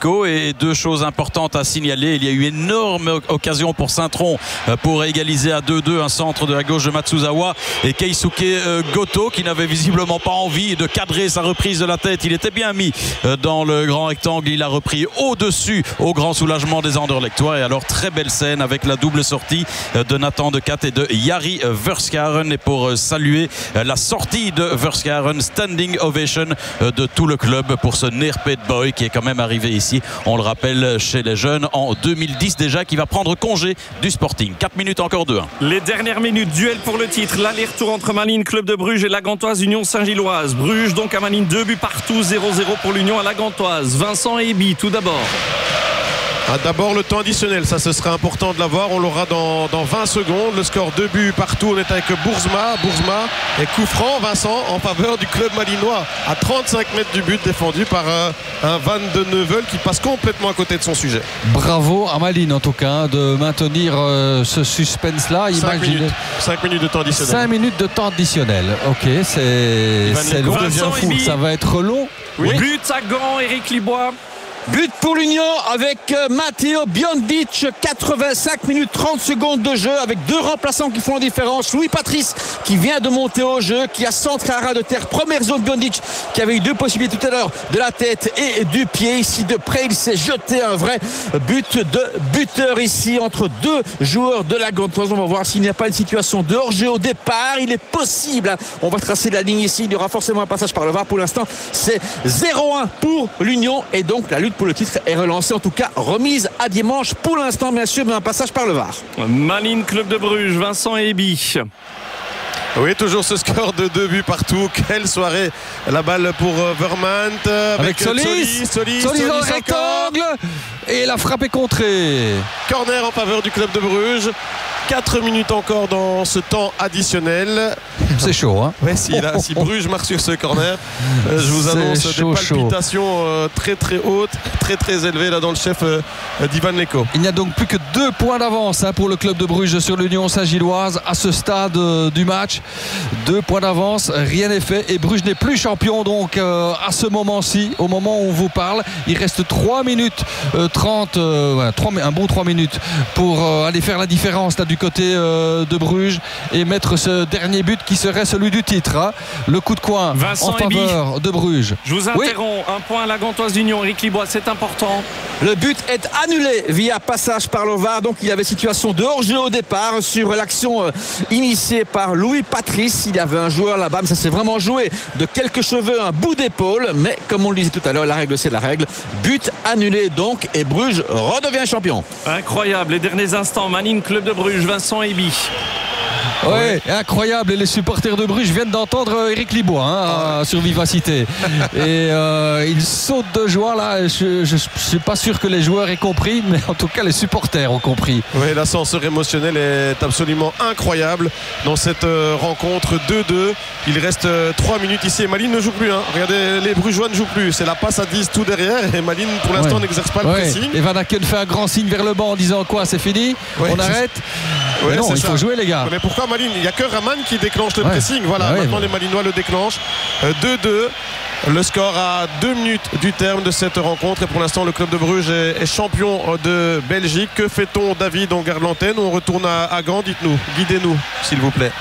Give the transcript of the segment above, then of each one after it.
Leco. Et deux choses importantes à signaler. Il y a eu énorme occasion pour Saint-Tron pour égaliser à 2-2, un centre de la gauche de Matsuzawa, et Keisuke Goto qui n'avait visiblement pas envie de cadrer sa reprise de la tête. Il était bien mis dans le grand rectangle, il a repris au-dessus au grand soulagement des Anderlechtois. Et alors très belle scène avec la double sortie de Nathan Decat et de Jari Verskaren. Et pour saluer la sortie de Verskaren, standing ovation de tout le club pour ce Neerpet Boy qui est quand même arrivé ici, on le rappelle, chez les jeunes en 2010 déjà, qui va prendre congé du Sporting. 4 minutes encore 2-1. Les dernières minutes, duel pour le titre, l'aller-retour entre Malines Club de Bruges et la Gantoise Union Saint-Gilloise. Bruges donc à Malines, 2 buts partout, 0-0 pour l'Union à la Gantoise. Vincent Eby tout d'abord. D'abord le temps additionnel, ça ce sera important de l'avoir, on l'aura dans 20 secondes. Le score 2 buts partout, on est avec Bourzma et coup franc, Vincent, en faveur du club malinois à 35 mètres du but, défendu par un Van de Neuvel qui passe complètement à côté de son sujet. Bravo à Malines en tout cas de maintenir ce suspense là. 5 minutes de temps additionnel. 5 minutes de temps additionnel, ok, c'est long, ça va être long. Oui. But à Gand, Éric Libois. But pour l'Union avec Matteo Biondic, 85 minutes 30 secondes de jeu avec deux remplaçants qui font la différence. Louis Patrice qui vient de monter au jeu, qui a centré à ras de terre. Première zone, Biondic qui avait eu deux possibilités tout à l'heure de la tête et du pied. Ici de près, il s'est jeté un vrai but de buteur ici entre deux joueurs de la Gantoise. On va voir s'il n'y a pas une situation de hors-jeu au départ. Il est possible, on va tracer la ligne ici, il y aura forcément un passage par le VAR. Pour l'instant c'est 0-1 pour l'Union et donc la lutte pour le titre est relancée, en tout cas remise à dimanche pour l'instant, bien sûr, mais un passage par le VAR. Malines Club de Bruges, Vincent Eby. Oui, toujours ce score de 2 buts partout. Quelle soirée. La balle pour Vermaat avec Solis dans le rectangle et la frappe est contrée. Corner en faveur du club de Bruges. 4 minutes encore dans ce temps additionnel. C'est chaud, hein. Ouais, si Bruges marque sur ce corner, je vous annonce des palpitations très très hautes, très très élevées là dans le chef d'Ivan Leco. Il n'y a donc plus que 2 points d'avance pour le club de Bruges sur l'Union Saint-Gilloise à ce stade du match. 2 points d'avance, rien n'est fait et Bruges n'est plus champion donc à ce moment-ci, au moment où on vous parle. Il reste 3 minutes 30, un bon 3 minutes pour aller faire la différence là du côté de Bruges et mettre ce dernier but qui serait celui du titre, hein. Le coup de coin Vincent en faveur de Bruges. Je vous interromps, un point à la Gantoise d'Union, Éric Libois, c'est important. Le but est annulé via passage par le VAR, donc il y avait situation de hors-jeu au départ sur l'action initiée par Louis Patrice. Il y avait un joueur là-bas, mais ça s'est vraiment joué de quelques cheveux, un bout d'épaule, mais comme on le disait tout à l'heure, la règle c'est la règle. But annulé donc et Bruges redevient champion. Incroyable, les derniers instants, Malines Club de Bruges, Vincent Eby. Ouais, incroyable. Et les supporters de Bruges viennent d'entendre Éric Libois sur Vivacité. Et ils sautent de joie là. Je ne suis pas sûr que les joueurs aient compris, mais en tout cas les supporters ont compris. Oui, l'ascenseur émotionnel est absolument incroyable dans cette rencontre 2-2. Il reste 3 minutes ici et Malines ne joue plus. Regardez, les Brugeois ne jouent plus. C'est la passe à 10 tout derrière et Malines pour l'instant n'exerce pas le pressing. Et Van Aken fait un grand signe vers le banc en disant quoi, c'est fini, on arrête. Mais non, il faut jouer les gars. Mais pourquoi Malines? Il n'y a que Raman qui déclenche le pressing. Voilà, maintenant les Malinois le déclenchent. 2-2. Le score à 2 minutes du terme de cette rencontre. Et pour l'instant, le club de Bruges est champion de Belgique. Que fait-on, David? On garde l'antenne. On retourne à Gand. Dites-nous, guidez-nous, s'il vous plaît.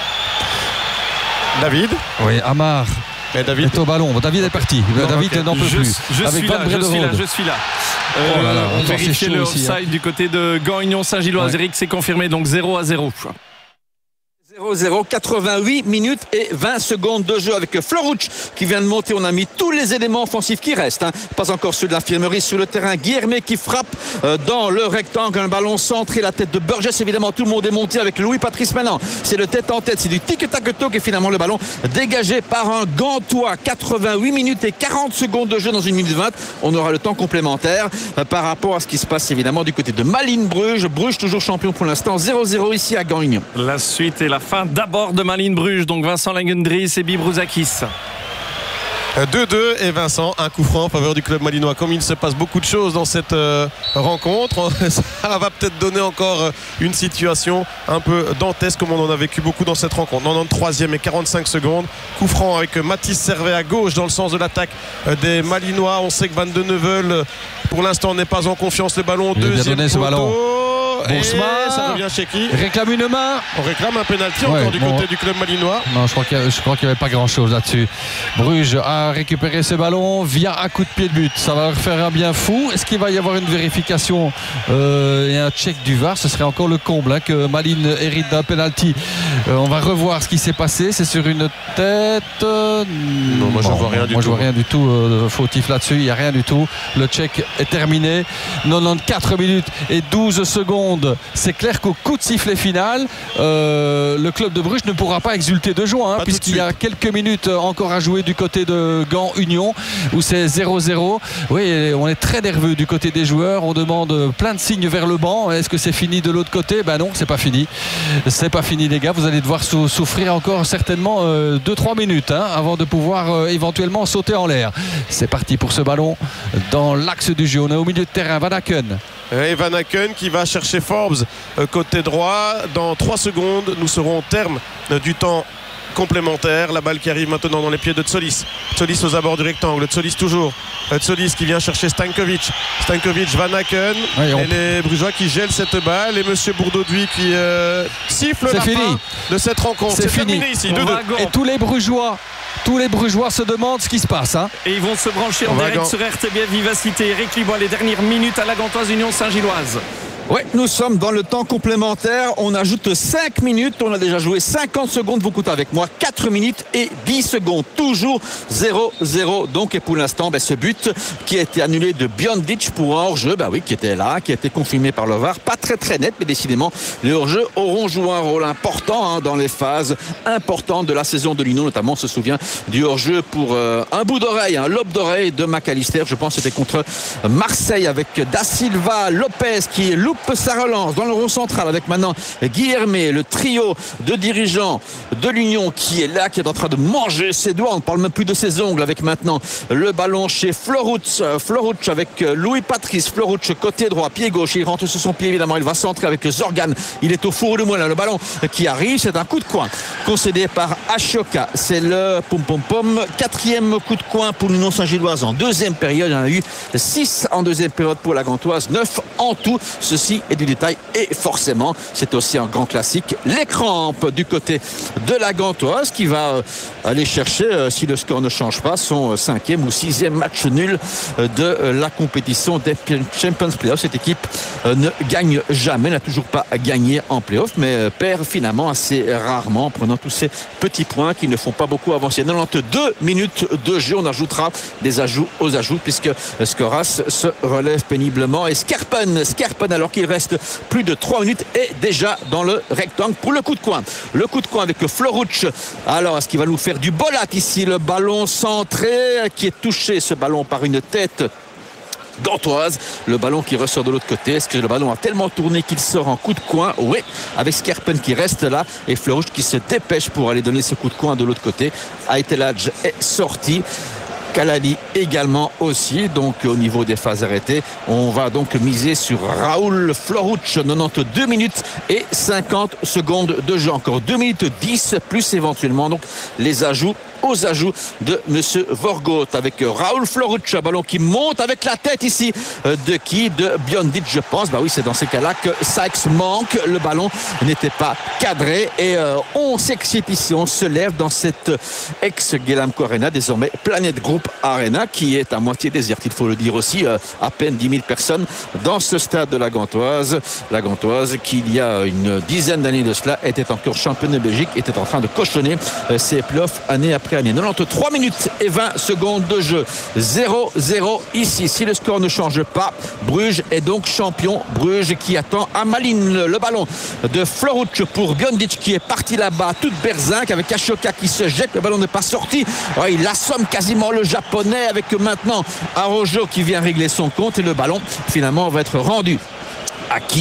David? Oui, Amar. David est au ballon. David est parti. David n'en peut plus. Je suis là. On vérifie le offside du côté de Gand Union Saint-Gilloise. Eric, c'est confirmé, donc 0-0. 0-0, 88 minutes et 20 secondes de jeu avec Florouch qui vient de monter. On a mis tous les éléments offensifs qui restent. Pas encore ceux de l'infirmerie sur le terrain. Guilhermé qui frappe dans le rectangle. Un ballon centré, la tête de Burgess. Évidemment, tout le monde est monté avec Louis Patrice maintenant. C'est le tête en tête. C'est du tic-tac-toc et finalement le ballon dégagé par un Gantois. 88 minutes et 40 secondes de jeu dans 1 minute 20. On aura le temps complémentaire par rapport à ce qui se passe évidemment du côté de Malines Bruges. Bruges toujours champion pour l'instant. 0-0 ici à Gand Union. La suite et la fin d'abord de Malines Bruges, donc Vincent Langendries et Bibrouzakis. 2-2 et Vincent, un coup franc en faveur du club malinois. Comme il se passe beaucoup de choses dans cette rencontre, ça va peut-être donner encore une situation un peu dantesque comme on en a vécu beaucoup dans cette rencontre. 93e et 45 secondes. Coup franc avec Mathis Servet à gauche dans le sens de l'attaque des malinois. On sait que Van de Neuvel pour l'instant n'est pas en confiance. Le ballon, deuxième poteau. Bourgsma, ça revient chez qui? Réclame une main. On réclame un pénalty encore du côté du club malinois. Non, je crois qu'il n'y avait pas grand chose là-dessus. Bruges a récupéré ce ballon via un coup de pied de but. Ça va leur faire un bien fou. Est-ce qu'il va y avoir une vérification et un check du VAR? Ce serait encore le comble que Malines hérite d'un pénalty. On va revoir ce qui s'est passé. C'est sur une tête. Non, moi je vois rien du tout. Moi je vois rien du tout fautif là-dessus. Il n'y a rien du tout. Le check est terminé. 94 minutes et 12 secondes. C'est clair qu'au coup de sifflet final, le club de Bruges ne pourra pas exulter de joie, puisqu'il y a quelques minutes encore à jouer du côté de Gand Union où c'est 0-0. Oui, on est très nerveux du côté des joueurs. On demande plein de signes vers le banc. Est-ce que c'est fini de l'autre côté? Ben non, c'est pas fini. C'est pas fini, les gars. Vous allez devoir souffrir encore certainement 2-3 minutes avant de pouvoir éventuellement sauter en l'air. C'est parti pour ce ballon dans l'axe du jeu. On est au milieu de terrain. Van Aken. Et Van Aken qui va chercher Forbes côté droit. Dans 3 secondes, nous serons au terme du temps complémentaire. La balle qui arrive maintenant dans les pieds de Tsolis. Tsolis aux abords du rectangle. Tsolis toujours. Tsolis qui vient chercher Stankovic. Stankovic, Van Aken. Et les Brugeois qui gèlent cette balle. Et Monsieur Bourdauduit qui siffle la fin de cette rencontre. C'est fini ici. Et tous les Brugeois se demandent ce qui se passe. Et ils vont se brancher en direct sur RTBF Vivacité. Eric Libois, les dernières minutes à la Gantoise Union Saint-Gilloise. Oui, nous sommes dans le temps complémentaire. On ajoute 5 minutes. On a déjà joué 50 secondes. Vous écoutez avec moi 4 minutes et 10 secondes. Toujours 0-0. Donc, et pour l'instant, ce but qui a été annulé de Biondic pour un hors-jeu, qui était là, qui a été confirmé par le VAR. Pas très très net, mais décidément, les hors-jeux auront joué un rôle important dans les phases importantes de la saison de l'Union. Notamment, on se souvient du hors-jeu pour un bout d'oreille, un lobe d'oreille de McAllister. Je pense que c'était contre Marseille avec Da Silva, Lopez qui loupe sa relance dans le rond central avec maintenant Guilhermé, le trio de dirigeants de l'Union qui est là, qui est en train de manger ses doigts. On ne parle même plus de ses ongles avec maintenant le ballon chez Floruch avec Louis Patrice. Floruch côté droit, pied gauche. Il rentre sur son pied évidemment. Il va centrer avec Zorgan. Il est au four du moulin. Le ballon qui arrive, c'est un coup de coin concédé par Ashoka. C'est le 4e coup de coin pour l'Union Saint-Gilloise en deuxième période. Il y en a eu 6 en deuxième période pour la Gantoise, 9 en tout. Ceci est du détail et forcément c'est aussi un grand classique. Les crampes du côté de la Gantoise qui va aller chercher, si le score ne change pas, son 5e ou 6e match nul de la compétition des Champions Playoffs. Cette équipe ne gagne jamais, n'a toujours pas gagné en playoffs, mais perd finalement assez rarement en prenant tous ces petits points qui ne font pas beaucoup avancer. 92 minutes de jeu, on ajoutera des ajouts aux ajouts puisque Skoras se relève péniblement et Skerpen alors qu'il reste plus de 3 minutes est déjà dans le rectangle pour le coup de coin. Le coup de coin avec Floruch. Alors, est-ce qu'il va nous faire du bolat ici? Le ballon centré qui est touché, ce ballon, par une tête gantoise. Le ballon qui ressort de l'autre côté. Est-ce que le ballon a tellement tourné qu'il sort en coup de coin? Oui, avec Skerpen qui reste là et Floruch qui se dépêche pour aller donner ce coup de coin de l'autre côté. Aiteladj est sorti. Kalani également aussi. Donc au niveau des phases arrêtées, on va donc miser sur Raoul Floruch. 92 minutes et 50 secondes de jeu. Encore 2 minutes 10 plus éventuellement donc les ajouts aux ajouts de Monsieur Vorgoth avec Raoul Floruch, un ballon qui monte avec la tête ici de qui? De Biondic, je pense. Oui, c'est dans ces cas-là que Sykes manque. Le ballon n'était pas cadré et on s'excite ici, on se lève dans cette ex-Guelamco Arena, désormais Planète Group Arena, qui est à moitié déserte, il faut le dire aussi. À peine 10 000 personnes dans ce stade de la Gantoise. La Gantoise qui, il y a une dizaine d'années de cela, était encore championne de Belgique, était en train de cochonner ses playoffs année après année. 93 minutes et 20 secondes de jeu. 0-0 ici. Si le score ne change pas, Bruges est donc champion. Bruges qui attend à Malines. Le ballon de Floruch pour Biondic qui est parti là-bas, toute berzinque, avec Ashoka qui se jette. Le ballon n'est pas sorti. Il assomme quasiment le japonais avec maintenant Arojo qui vient régler son compte et le ballon finalement va être rendu à qui?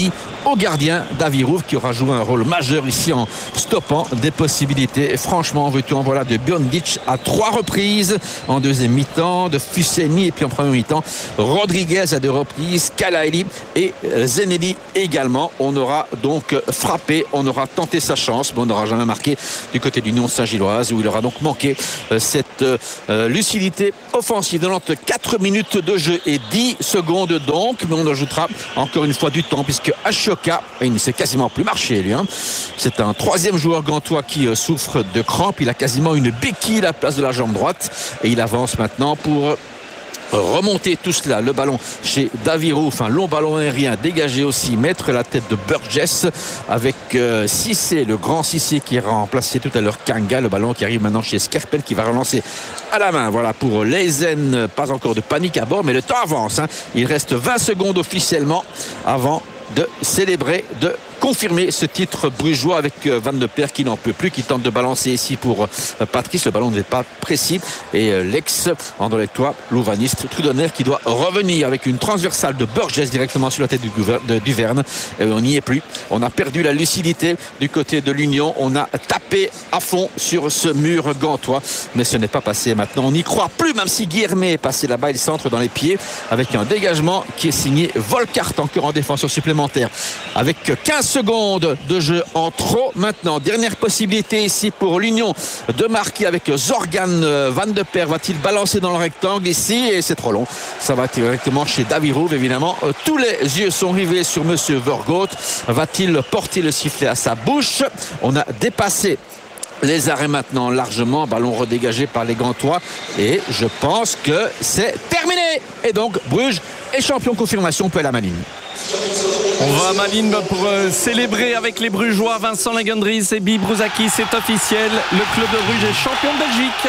au gardien David Rouve qui aura joué un rôle majeur ici en stoppant des possibilités. Et franchement, veux-tu en voilà de Biondic à 3 reprises en deuxième mi-temps, de Fuseni et puis en première mi-temps Rodriguez à 2 reprises, Kalaili et Zeneli également. On aura donc frappé, on aura tenté sa chance, mais on n'aura jamais marqué du côté de l'Union Saint-Gilloise où il aura donc manqué cette lucidité offensive. Dans 4 minutes de jeu et 10 secondes donc, mais on ajoutera encore une fois du temps puisque Ashoka, il ne sait quasiment plus marcher lui, c'est un 3e joueur gantois qui souffre de crampes. Il a quasiment une béquille à la place de la jambe droite et il avance maintenant pour remonter tout cela, le ballon chez David Rouve, un long ballon aérien dégagé aussi, mettre la tête de Burgess avec Cissé, le grand Cissé qui a remplacé tout à l'heure Kanga, le ballon qui arrive maintenant chez Skerpen qui va relancer à la main. Voilà pour Leisen, pas encore de panique à bord mais le temps avance, il reste 20 secondes officiellement avant de célébrer, de confirmer ce titre brugeois avec Van de Perre qui n'en peut plus, qui tente de balancer ici pour Patrice. Le ballon n'est pas précis et l'ex-Anderlechtois louvaniste Trudonner qui doit revenir avec une transversale de Burgess directement sur la tête du Verne. Et on n'y est plus. On a perdu la lucidité du côté de l'Union. On a tapé à fond sur ce mur gantois, mais ce n'est pas passé maintenant. On n'y croit plus, même si Guilhermet est passé là-bas. Il centre dans les pieds avec un dégagement qui est signé Volkart, encore en défenseur supplémentaire avec 15 secondes de jeu en trop maintenant. Dernière possibilité ici pour l'Union de marquer avec Zorgan. Van de Perre va-t-il balancer dans le rectangle ici? Et c'est trop long. Ça va directement chez David Rouve évidemment. Tous les yeux sont rivés sur monsieur Vergoot. Va-t-il porter le sifflet à sa bouche? On a dépassé les arrêts maintenant largement, ballon redégagé par les Gantois et je pense que c'est terminé. Et donc Bruges est champion, confirmation, peut aller à Malines. On va à Malines pour célébrer avec les Brugeois. Vincent Lagendries et Bi Brouzaki, c'est officiel. Le club de Bruges est champion de Belgique.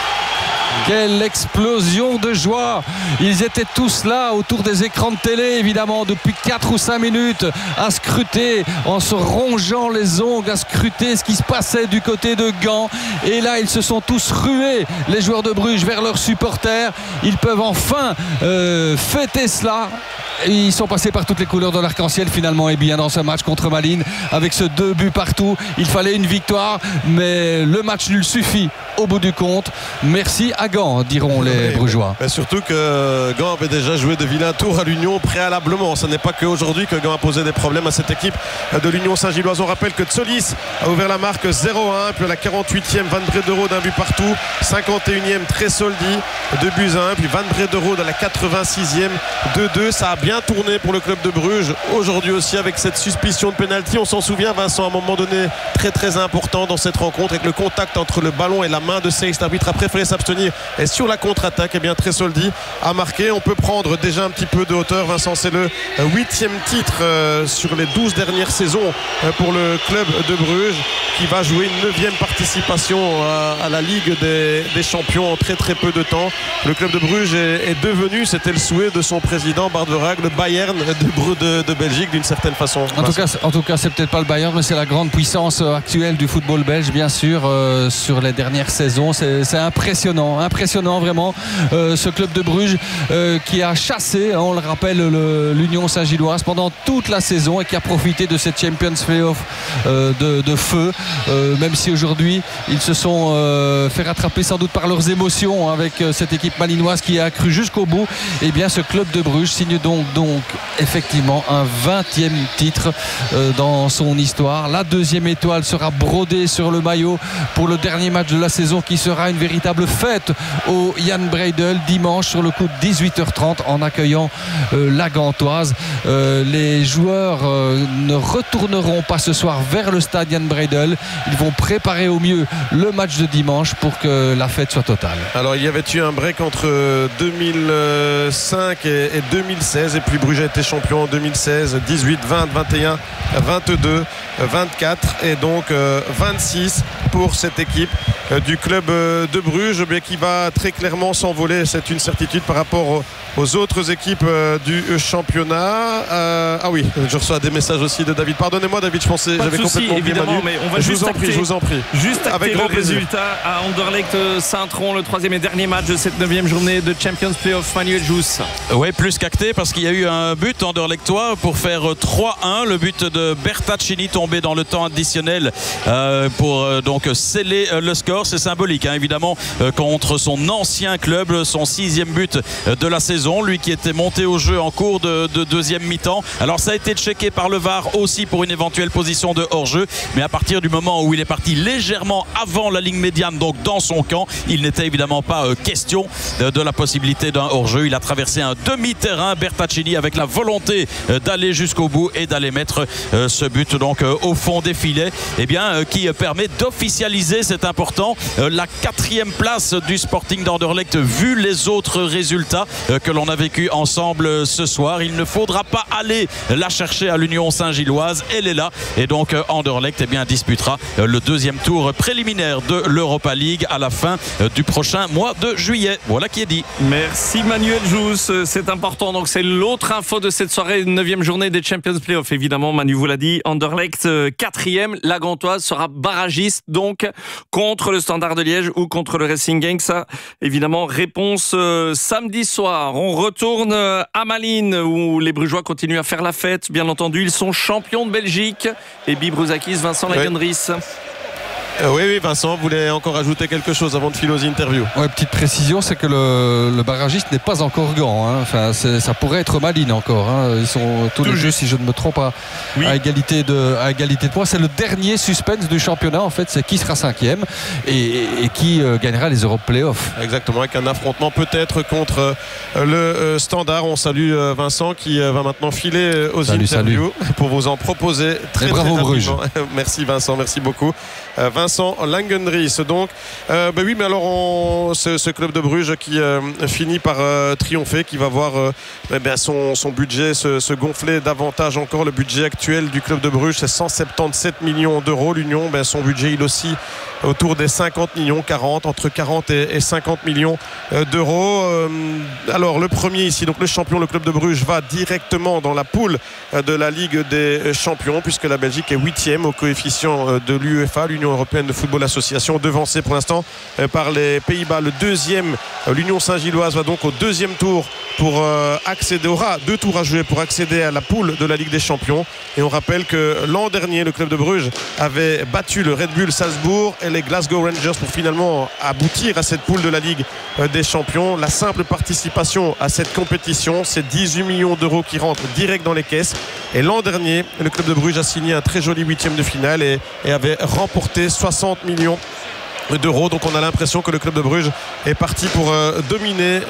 Quelle explosion de joie! Ils étaient tous là autour des écrans de télé évidemment depuis 4 ou 5 minutes à scruter en se rongeant les ongles, à scruter ce qui se passait du côté de Gand, et là ils se sont tous rués, les joueurs de Bruges, vers leurs supporters. Ils peuvent enfin fêter cela. Ils sont passés par toutes les couleurs de l'arc-en-ciel finalement et bien dans ce match contre Malines avec ce 2 buts partout. Il fallait une victoire mais le match nul suffit au bout du compte. Merci à Gand, diront les Brugeois. Mais surtout que Gand avait déjà joué de vilains tours à l'Union préalablement. Ce n'est pas qu'aujourd'hui que Gand a posé des problèmes à cette équipe de l'Union Saint-Gilloise. On rappelle que Tsolis a ouvert la marque 0-1, puis à la 48e Van Brederode d'un but partout, 51e Tresoldi 2 buts à 1, puis Van Brederode à la 86e 2-2. Ça a bien tourné pour le club de Bruges aujourd'hui aussi avec cette suspicion de pénalty. On s'en souvient, Vincent, à un moment donné très très important dans cette rencontre avec le contact entre le ballon et la main de Seix. L'arbitre a préféré s'abstenir et sur la contre-attaque, eh bien Tresoldi a marqué. On peut prendre déjà un petit peu de hauteur, Vincent. C'est le 8e titre sur les 12 dernières saisons pour le club de Bruges qui va jouer une 9e participation à la Ligue des Champions en très très peu de temps. Le club de Bruges est devenu, c'était le souhait de son président Bart Verhaeghe, le Bayern de Belgique d'une certaine façon. En tout cas c'est peut-être pas le Bayern mais c'est la grande puissance actuelle du football belge bien sûr sur les dernières saisons. C'est impressionnant vraiment ce club de Bruges qui a chassé, on le rappelle, l'Union Saint-Gilloise pendant toute la saison et qui a profité de cette Champions Playoff de feu, même si aujourd'hui ils se sont fait rattraper sans doute par leurs émotions avec cette équipe malinoise qui a cru jusqu'au bout. Et bien ce club de Bruges signe donc effectivement un 20e titre dans son histoire. La 2e étoile sera brodée sur le maillot pour le dernier match de la saison qui sera une véritable fête au Jan Breydel dimanche sur le coup de 18h30 en accueillant la Gantoise. Les joueurs ne retourneront pas ce soir vers le stade Jan Breydel. Ils vont préparer au mieux le match de dimanche pour que la fête soit totale. Alors il y avait eu un break entre 2005 et 2016 et puis Bruges a été champion en 2016, 18, 20, 21, 22, 24 et donc 26 pour cette équipe du club de Bruges, qui va très clairement s'envoler, c'est une certitude par rapport aux autres équipes du championnat. Ah oui, je reçois des messages aussi de David. Pardonnez-moi David, je pensais j'avais complètement oublié Manu. Mais on va je vous en prie. Juste acter avec le grand plaisir. résultat à Anderlecht Saint-Tron, le 3e et dernier match de cette 9e journée de Champions Playoff. Manuel Jousse. Oui, plus qu'acté parce qu'il y a eu un but anderlechtois pour faire 3-1. Le but de Bertaccini tombé dans le temps additionnel pour donc sceller le score. C'est symbolique évidemment contre son ancien club, son 6e but de la saison, lui qui était monté au jeu en cours de deuxième mi-temps. Alors ça a été checké par le VAR aussi pour une éventuelle position de hors-jeu, mais à partir du moment où il est parti légèrement avant la ligne médiane, donc dans son camp, il n'était évidemment pas question de la possibilité d'un hors-jeu. Il a traversé un demi-terrain, Bertaccini, avec la volonté d'aller jusqu'au bout et d'aller mettre ce but donc au fond des filets, qui permet d'officialiser, c'est important, la 4e place du Sporting d'Anderlecht vu les autres résultats que l'on a vécu ensemble ce soir. Il ne faudra pas aller la chercher à l'Union Saint-Gilloise, elle est là, et donc Anderlecht disputera le 2e tour préliminaire de l'Europa League à la fin du prochain mois de juillet. Voilà qui est dit. Merci Manuel Jousse, c'est important. Donc c'est l'autre info de cette soirée, 9e journée des Champions Playoff. Évidemment, Manu vous l'a dit, Anderlecht 4e, la Gantoise sera barragiste donc contre le Standard de Liège ou contre le Racing Genk. Ça, évidemment, réponse samedi soir. On retourne à Malines où les Brugeois continuent à faire la fête. Bien entendu, ils sont champions de Belgique. Et Bibrouzakis, Vincent Lagenris. Oui, Vincent voulait encore ajouter quelque chose avant de filer aux interviews. Ouais, petite précision, c'est que le barragiste n'est pas encore Gand. Enfin, ça pourrait être Malines encore. Ils sont tous les deux, si je ne me trompe pas, à égalité de points. C'est le dernier suspense du championnat, en fait. C'est qui sera 5e et qui gagnera les Europe Playoffs. Exactement, avec un affrontement peut-être contre le Standard. On salue Vincent qui va maintenant filer aux interviews pour vous en proposer très bravo Bruges. Merci Vincent, merci beaucoup. Vincent Langenries donc oui, mais alors ce club de Bruges qui finit par triompher, qui va voir son budget se gonfler davantage encore. Le budget actuel du club de Bruges, c'est 177 millions d'euros. L'Union, son budget il aussi autour des 50 millions, entre 40 et 50 millions d'euros. Alors le premier ici, donc le champion, le club de Bruges, va directement dans la poule de la Ligue des Champions, puisque la Belgique est 8e au coefficient de l'UEFA, l'Union Européenne de Football Association, devancée pour l'instant par les Pays-Bas. Le 2e, l'Union Saint-Gilloise, va donc au 2e tour pour accéder, aura 2 tours à jouer pour accéder à la poule de la Ligue des Champions. Et on rappelle que l'an dernier, le club de Bruges avait battu le Red Bull Salzbourg et les Glasgow Rangers pour finalement aboutir à cette poule de la Ligue des Champions. La simple participation à cette compétition, c'est 18 millions d'euros qui rentrent direct dans les caisses. Et l'an dernier, le club de Bruges a signé un très joli 8e de finale et avait remporté 60 millions d'euros. Donc on a l'impression que le club de Bruges est parti pour dominer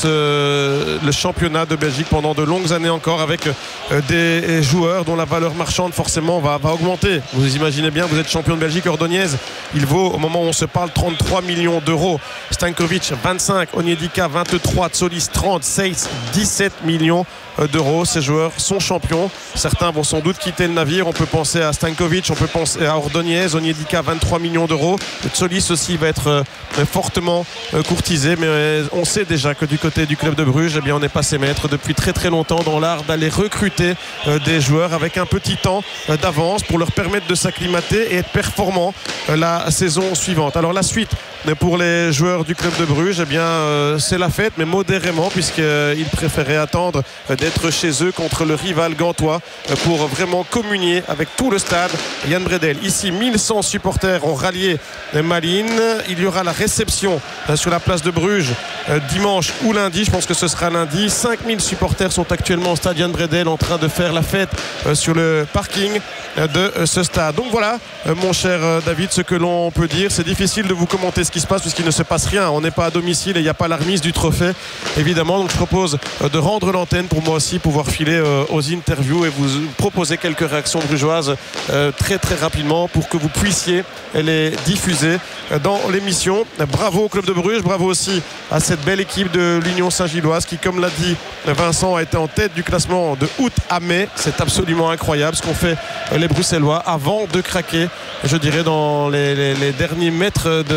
le championnat de Belgique pendant de longues années encore, avec des joueurs dont la valeur marchande forcément va augmenter. Vous imaginez bien, vous êtes champion de Belgique, Ordonez, il vaut au moment où on se parle 33 millions d'euros. Stankovic 25, Onyedika 23, Tsolis 30, Seitz 17 millions d'euros. Ces joueurs sont champions. Certains vont sans doute quitter le navire. On peut penser à Stankovic, on peut penser à Ordonez, Onyedika 23 millions d'euros. Tsolis aussi va être fortement courtisé, mais on sait déjà que du côté du club de Bruges, on est passé maître depuis très très longtemps dans l'art d'aller recruter des joueurs avec un petit temps d'avance pour leur permettre de s'acclimater et être performants la saison suivante. Alors la suite pour les joueurs du club de Bruges, c'est la fête, mais modérément, puisqu'ils préféraient attendre d'être chez eux contre le rival gantois pour vraiment communier avec tout le stade. Yann Bredel, ici 1100 supporters ont rallié Malines. Il y aura la réception sur la place de Bruges dimanche ou lundi. Je pense que ce sera lundi. 5000 supporters sont actuellement au stade Yann Bredel en train de faire la fête sur le parking de ce stade. Donc voilà, mon cher David, ce que l'on peut dire. C'est difficile de vous commenter ce qui se passe puisqu'il ne se passe rien. On n'est pas à domicile et il n'y a pas la remise du trophée, évidemment. Donc je propose de rendre l'antenne pour moi aussi pouvoir filer aux interviews et vous proposer quelques réactions brugeoises très très rapidement pour que vous puissiez les diffuser dans l'émission. Bravo au club de Bruges, bravo aussi à cette belle équipe de l'Union Saint-Gilloise qui, comme l'a dit Vincent, a été en tête du classement de août à mai. C'est absolument incroyable ce qu'ont fait les Bruxellois avant de craquer, je dirais, dans les derniers mètres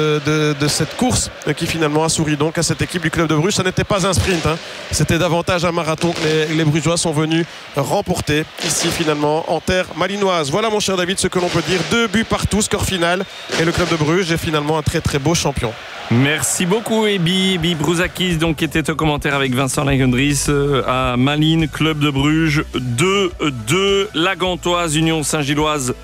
de cette course qui finalement a souri donc à cette équipe du club de Bruges. Ça n'était pas un sprint, hein. C'était davantage un marathon que les Brugeois sont venus remporter ici finalement en terre malinoise. Voilà mon cher David ce que l'on peut dire. 2 buts partout, score final, et le club de Bruges est finalement un très très beau champion. Merci beaucoup Ebi Brouzakis donc qui était au commentaire avec Vincent Langendries à Malines, club de Bruges 2-2, la Gantoise Union Saint-Gilloise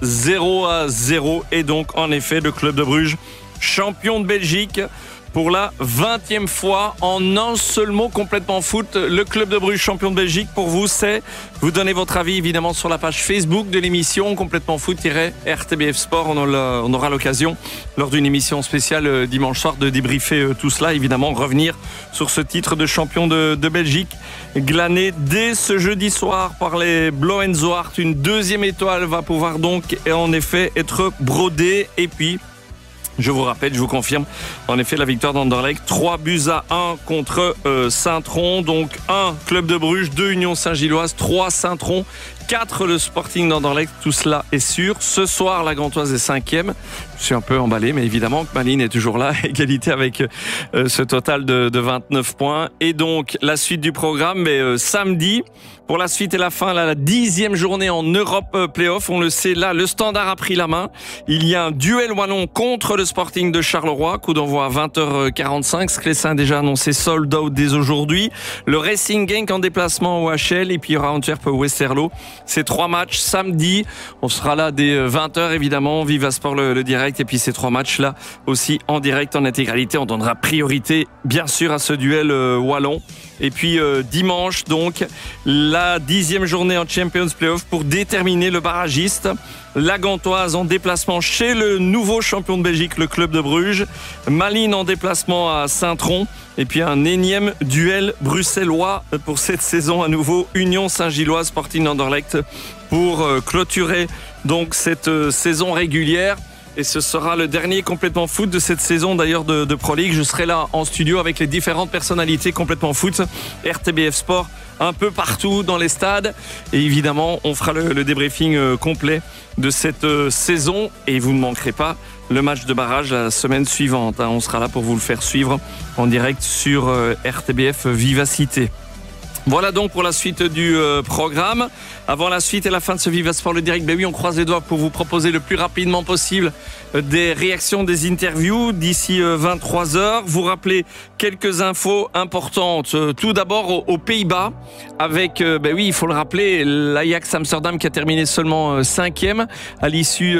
0-0, et donc en effet le club de Bruges champion de Belgique pour la 20e fois. En un seul mot, complètement foot, le club de Bruges champion de Belgique. Pour vous, c'est, vous donnez votre avis évidemment sur la page Facebook de l'émission complètement foot-RTBF Sport. On aura l'occasion lors d'une émission spéciale dimanche soir de débriefer tout cela, évidemment revenir sur ce titre de champion de Belgique glané dès ce jeudi soir par les Blauenzoart. Une 2e étoile va pouvoir donc en effet être brodée. Et puis je vous rappelle, je vous confirme, en effet, la victoire d'Anderlecht, 3-1 contre Saint-Tron. Donc 1 club de Bruges, 2 Union Saint-Gilloise, 3 Saint-Tron, 4 le Sporting d'Anderlecht. Tout cela est sûr. Ce soir, la Gantoise est 5e. Je suis un peu emballé, mais évidemment que Malines est toujours là, égalité avec ce total de 29 points. Et donc, la suite du programme, mais samedi, pour la suite et la fin, là, la 10e journée en Europe Playoff. On le sait, là, le Standard a pris la main. Il y a un duel wallon contre le Sporting de Charleroi. Coup d'envoi à 20h45. Sclessin a déjà annoncé sold out dès aujourd'hui. Le Racing Genk en déplacement au HL. Et puis, il y aura Antwerp-Westerlo. Ces 3 matchs samedi. On sera là dès 20h, évidemment. Viva Sport le direct. Et puis, ces 3 matchs-là aussi en direct, en intégralité. On donnera priorité, bien sûr, à ce duel wallon. Et puis dimanche, donc, la 10e journée en Champions Playoff pour déterminer le barragiste. La Gantoise en déplacement chez le nouveau champion de Belgique, le club de Bruges. Malines en déplacement à Saint-Tron. Et puis un énième duel bruxellois pour cette saison à nouveau. Union Saint-Gilloise, Sporting Anderlecht pour clôturer donc cette saison régulière. Et ce sera le dernier complètement foot de cette saison d'ailleurs de Pro League. Je serai là en studio avec les différentes personnalités complètement foot, RTBF Sport, un peu partout dans les stades. Et évidemment, on fera le débriefing complet de cette saison. Et vous ne manquerez pas le match de barrage la semaine suivante. On sera là pour vous le faire suivre en direct sur RTBF Vivacité. Voilà donc pour la suite du programme. Avant la suite et la fin de ce Viva Sport le direct, ben oui, on croise les doigts pour vous proposer le plus rapidement possible des réactions, des interviews d'ici 23h. Vous rappelez quelques infos importantes. Tout d'abord aux Pays-Bas avec, ben oui, il faut le rappeler, l'Ajax Amsterdam qui a terminé seulement 5e à l'issue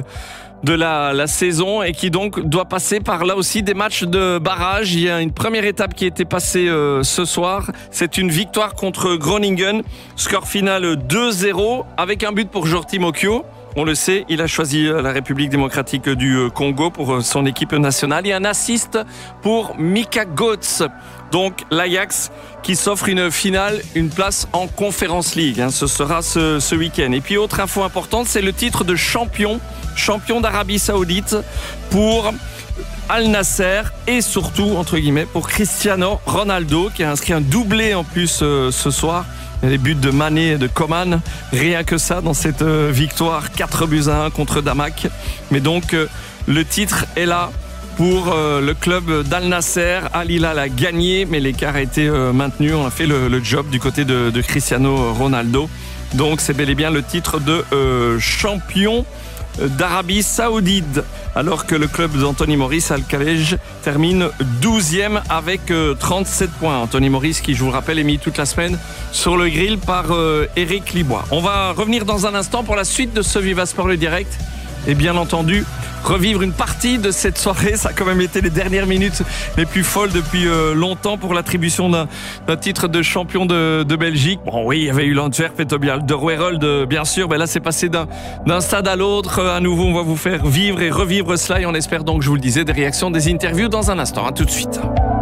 de la saison et qui donc doit passer par là aussi des matchs de barrage. Il y a une première étape qui a été passée ce soir. C'est une victoire contre Groningen. Score final 2-0 avec un but pour Jordi Mokyo. On le sait, il a choisi la République démocratique du Congo pour son équipe nationale et un assist pour Mika Götze. Donc l'Ajax qui s'offre une finale, une place en Conference League. Ce sera ce week-end. Et puis autre info importante, c'est le titre de champion d'Arabie Saoudite pour Al Nasser et surtout, entre guillemets, pour Cristiano Ronaldo qui a inscrit un doublé en plus ce soir. Les buts de Mané et de Coman, rien que ça dans cette victoire 4-1 contre Damak. Mais donc le titre est là pour le club d'Al Nasser. Al Hilal a gagné, mais l'écart a été maintenu. On a fait le job du côté de Cristiano Ronaldo. Donc c'est bel et bien le titre de champion d'Arabie Saoudite, alors que le club d'Anthony Maurice Al-Khalej termine 12e avec 37 points. Anthony Maurice qui, je vous le rappelle, est mis toute la semaine sur le grill par Eric Libois. On va revenir dans un instant pour la suite de ce Viva Sport le direct et bien entendu revivre une partie de cette soirée. Ça a quand même été les dernières minutes les plus folles depuis longtemps pour l'attribution d'un titre de champion de Belgique. Bon oui, il y avait eu l'Antwerp et de Wereld bien sûr, mais là c'est passé d'un stade à l'autre. À nouveau, on va vous faire vivre et revivre cela et on espère donc, je vous le disais, des réactions, des interviews dans un instant. À tout de suite.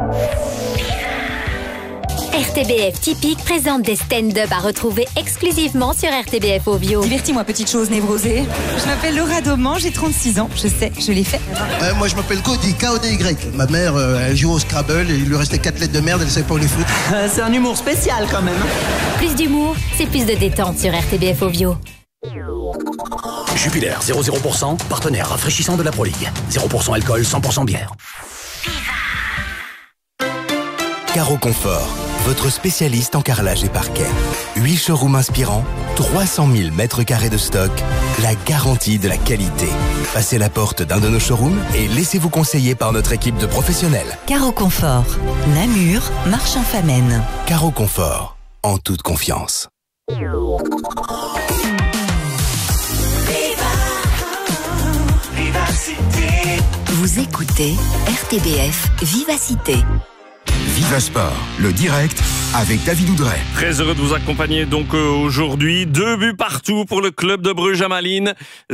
RTBF Typique présente des stand-up à retrouver exclusivement sur RTBF Ovio. Divertis-moi, petite chose névrosée. Je m'appelle Laura Dauman, j'ai 36 ans. Je sais, je l'ai fait. Moi, je m'appelle Cody, K-O-D-Y. Ma mère, elle joue au Scrabble et il lui restait 4 lettres de merde, elle savait pas où les foutre. C'est un humour spécial quand même. Plus d'humour, c'est plus de détente sur RTBF Ovio. Jupiler 0,0%, partenaire rafraîchissant de la Pro League. 0% alcool, 100% bière. Caro Confort, votre spécialiste en carrelage et parquet. 8 showrooms inspirants, 300 000 mètres carrés de stock, la garantie de la qualité. Passez la porte d'un de nos showrooms et laissez-vous conseiller par notre équipe de professionnels. Caro Confort, Namur, Marchand-Famenne. Caro Confort, en toute confiance. Vous écoutez RTBF Vivacité. Viva Sport, le direct avec David Oudray. Très heureux de vous accompagner donc aujourd'hui. 2 buts partout pour le club de Bruges à Malines.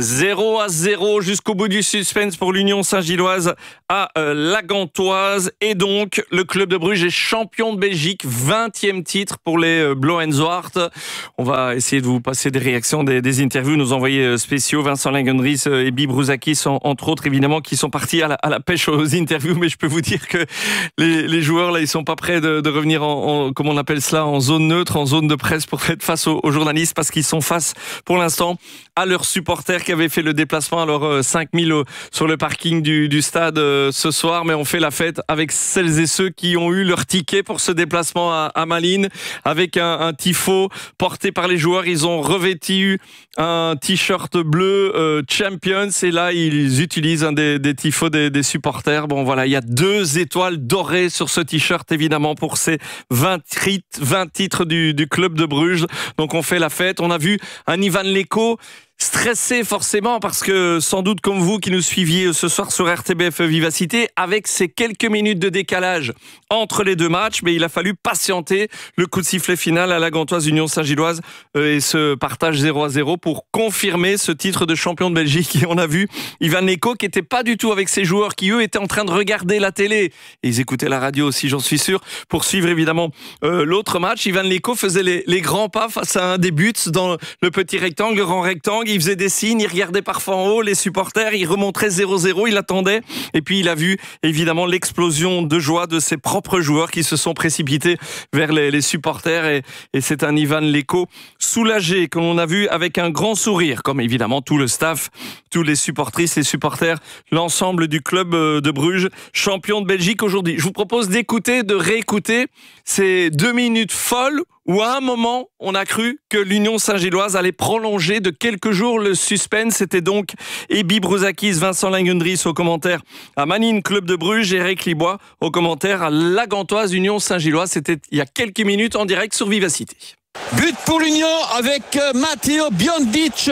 0-0 jusqu'au bout du suspense pour l'Union Saint-Gilloise à la Gantoise. Et donc, le club de Bruges est champion de Belgique. 20e titre pour les Blauw-en-Zwart. On va essayer de vous passer des réactions, des interviews. Nos envoyés spéciaux, Vincent Langendries et Ebi Brouzakis, entre autres, évidemment, qui sont partis à la pêche aux interviews. Mais je peux vous dire que les joueurs, là, ils sont pas prêts de revenir comment on appelle cela, en zone neutre, en zone de presse pour être face aux journalistes, parce qu'ils sont face pour l'instant à leurs supporters qui avaient fait le déplacement, alors 5000 sur le parking du stade ce soir, mais on fait la fête avec celles et ceux qui ont eu leur ticket pour ce déplacement à Malines, avec un tifo porté par les joueurs. Ils ont revêtu un t-shirt bleu Champions, et là ils utilisent un des tifos des supporters. Bon voilà, il y a 2 étoiles dorées sur ce t-shirt, évidemment, pour ces 20 titres du club de Bruges. Donc on fait la fête. On a vu un Ivan Leko stressé forcément, parce que sans doute comme vous qui nous suiviez ce soir sur RTBF Vivacité, avec ces quelques minutes de décalage entre les 2 matchs, mais il a fallu patienter le coup de sifflet final à la Gantoise Union Saint-Gilloise et ce partage 0-0 pour confirmer ce titre de champion de Belgique. Et on a vu Ivan Leko qui était pas du tout avec ses joueurs, qui eux étaient en train de regarder la télé, et ils écoutaient la radio aussi, j'en suis sûr, pour suivre évidemment l'autre match. Ivan Leko faisait les grands pas face à un des buts dans le petit rectangle, le grand rectangle. Il faisait des signes, il regardait parfois en haut les supporters, il remonterait 0-0, il attendait, et puis il a vu évidemment l'explosion de joie de ses propres joueurs qui se sont précipités vers les supporters, et c'est un Ivan Leko soulagé que l'on a vu avec un grand sourire, comme évidemment tout le staff, tous les supportrices, les supporters, l'ensemble du club de Bruges, champion de Belgique aujourd'hui. Je vous propose d'écouter, de réécouter ces 2 minutes folles où à un moment, on a cru que l'Union Saint-Gilloise allait prolonger de quelques jours le suspense. C'était donc Ebi Brouzakis, Vincent Langendries au commentaire à Malines, club de Bruges, et Eric Libois au commentaire à la Gantoise Union Saint-Gilloise. C'était il y a quelques minutes en direct sur Vivacité. But pour l'Union avec Matteo Biondic,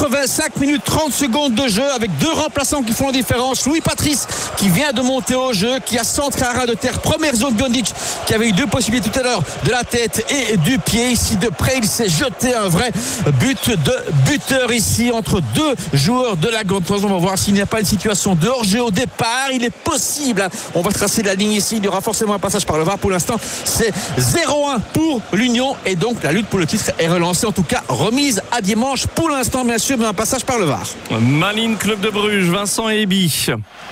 85 minutes 30 secondes de jeu, avec 2 remplaçants qui font la différence. Louis Patrice qui vient de monter au jeu, qui a centré à ras de terre. Première zone, Biondic qui avait eu 2 possibilités tout à l'heure, de la tête et du pied. Ici de près, il s'est jeté un vrai but de buteur ici entre 2 joueurs de la Gantoise. On va voir s'il n'y a pas une situation de hors-jeu au départ. Il est possible, on va tracer la ligne ici, il y aura forcément un passage par le VAR. Pour l'instant, c'est 0-1 pour l'Union, et donc la lutte pour le titre est relancée, en tout cas remise à dimanche pour l'instant, bien sûr, mais un passage par le VAR. Malines, club de Bruges, Vincent et Ebi.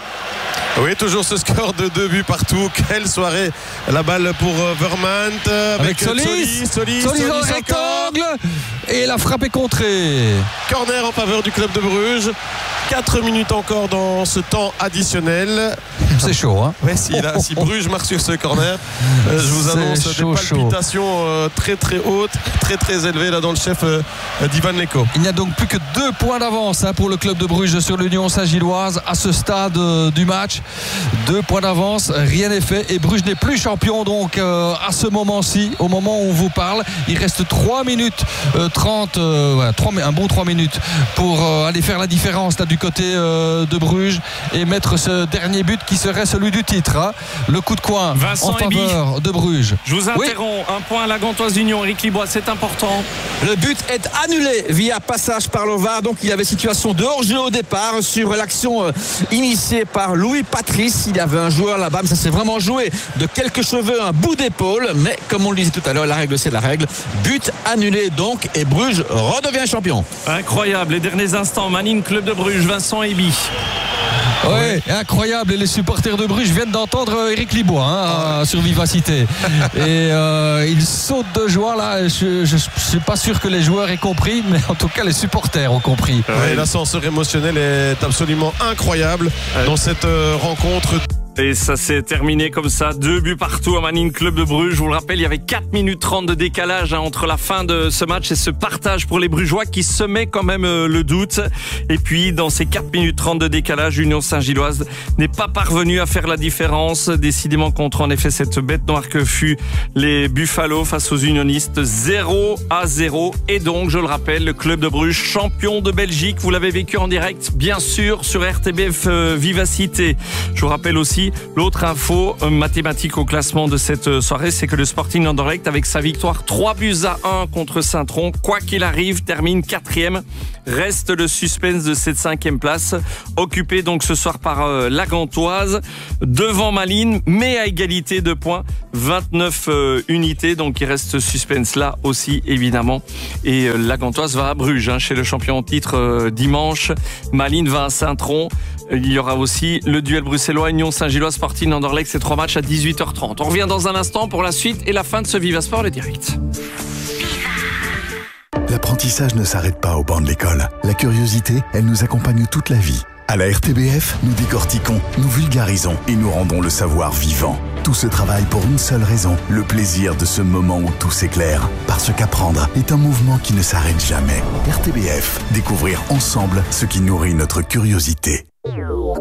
Oui, toujours ce score de 2 buts partout. Quelle soirée. La balle pour Vermaat avec Solis dans le rectangle, et la frappe est contrée. Corner en faveur du club de Bruges. 4 minutes encore dans ce temps additionnel. C'est chaud, hein. Ouais, si Bruges marque sur ce corner, je vous annonce des palpitations très très hautes, très très élevées là dans le chef d'Ivan Leko. Il n'y a donc plus que 2 points d'avance pour le club de Bruges sur l'Union Saint-Gilloise à ce stade du match. 2 points d'avance, rien n'est fait, et Bruges n'est plus champion donc à ce moment-ci, au moment où on vous parle. Il reste 3 minutes 30, un bon 3 minutes pour aller faire la différence là, du côté de Bruges, et mettre ce dernier but qui serait celui du titre, hein. Le coup de coin Vincent en faveur de Bruges. Je vous interromps, un point à la Gantoise Union, Eric Libois, c'est important. Le but est annulé via passage par le VAR, donc il y avait situation de hors-jeu au départ sur l'action initiée par Louis Patrice. Il y avait un joueur là-bas, mais ça s'est vraiment joué de quelques cheveux, un bout d'épaule, mais comme on le disait tout à l'heure, la règle c'est la règle. But annulé donc, et Bruges redevient champion. Incroyable, les derniers instants, Malines, club de Bruges, Vincent et Ebi. Oui, incroyable, et les supporters de Bruges viennent d'entendre Eric Libois sur Vivacité, et ils sautent de joie là. Je suis pas sûr que les joueurs aient compris, mais en tout cas les supporters ont compris. L'ascenseur émotionnel est absolument incroyable dans cette rencontre. Et ça s'est terminé comme ça, 2 buts partout à Manning Club de Bruges. Je vous le rappelle, il y avait 4 minutes 30 de décalage entre la fin de ce match et ce partage pour les Brugeois qui semait quand même le doute. Et puis dans ces 4 minutes 30 de décalage, Union Saint-Gilloise n'est pas parvenue à faire la différence. Décidément contre en effet cette bête noire que fut les Buffalo face aux unionistes, 0-0. Et donc je le rappelle, le Club de Bruges, champion de Belgique. Vous l'avez vécu en direct bien sûr sur RTBF Vivacité. Je vous rappelle aussi l'autre info mathématique au classement de cette soirée, c'est que le Sporting Anderlecht, avec sa victoire 3-1 contre Saint-Tron, quoi qu'il arrive, termine 4e. Reste le suspense de cette 5e place, occupée donc ce soir par la Gantoise, devant Malines, mais à égalité de points, 29 unités. Donc il reste suspense là aussi évidemment. Et la Gantoise va à Bruges chez le champion en titre dimanche. Malines va à Saint-Tron. Il y aura aussi le duel bruxellois Union Saint-Gilloise Sporting Anderlecht, ces 3 matchs à 18h30. On revient dans un instant pour la suite et la fin de ce Viva Sport, le direct. L'apprentissage ne s'arrête pas au banc de l'école. La curiosité, elle nous accompagne toute la vie. À la RTBF, nous décortiquons, nous vulgarisons et nous rendons le savoir vivant. Tout ce travail pour une seule raison, le plaisir de ce moment où tout s'éclaire. Parce qu'apprendre est un mouvement qui ne s'arrête jamais. RTBF, découvrir ensemble ce qui nourrit notre curiosité.